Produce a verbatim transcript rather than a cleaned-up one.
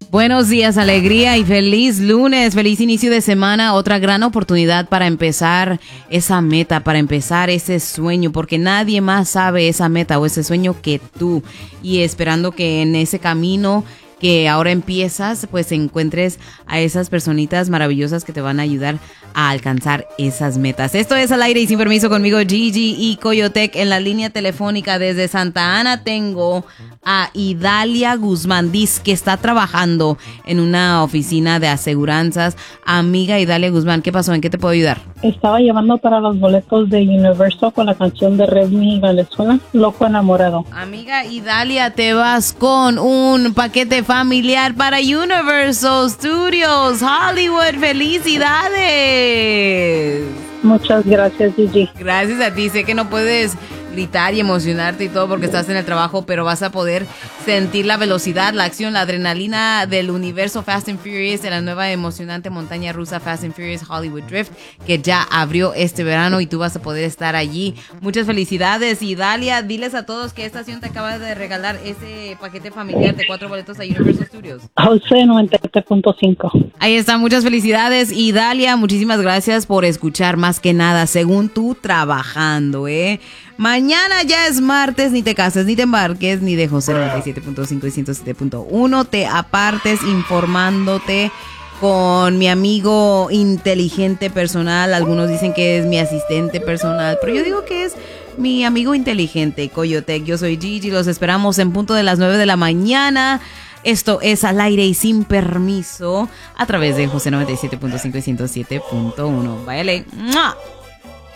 Buenos días, alegría y feliz lunes, feliz inicio de semana, otra gran oportunidad para empezar esa meta, para empezar ese sueño, porque nadie más sabe esa meta o ese sueño que tú, y esperando que en ese camino que ahora empiezas, pues encuentres a esas personitas maravillosas que te van a ayudar a alcanzar esas metas. Esto es Al Aire y Sin Permiso conmigo, Gigi y Coyotec. En la línea telefónica desde Santa Ana tengo a Idalia Guzmán Diz, que está trabajando en una oficina de aseguranzas. Amiga Idalia Guzmán, ¿qué pasó? ¿En qué te puedo ayudar? Estaba llamando para los boletos de Universal con la canción de Remy Valenzuela, Loco Enamorado. Amiga Idalia, te vas con un paquete familiar para Universal Studios Hollywood. ¡Felicidades! Muchas gracias, Gigi. Gracias a ti. Sé que no puedes gritar y emocionarte y todo porque estás en el trabajo, pero vas a poder sentir la velocidad, la acción, la adrenalina del universo Fast and Furious, de la nueva emocionante montaña rusa Fast and Furious Hollywood Drift, que ya abrió este verano y tú vas a poder estar allí. Muchas felicidades. Y Dalia, diles a todos que esta estación te acaba de regalar ese paquete familiar de cuatro boletos a Universal Studios. José noventa y siete punto cinco. Ahí está, muchas felicidades. Y Dalia, muchísimas gracias por escuchar, más que nada, según tú, trabajando, ¿eh? Mañana ya es martes, ni te cases, ni te embarques, ni de José noventa y siete punto cinco y ciento siete punto uno te apartes informándote con mi amigo inteligente personal. Algunos dicen que es mi asistente personal, pero yo digo que es mi amigo inteligente, Coyotec. Yo soy Gigi, los esperamos en punto de las nueve de la mañana. Esto es Al Aire y Sin Permiso a través de José noventa y siete punto cinco y ciento siete punto uno. Bye. ¡Mua!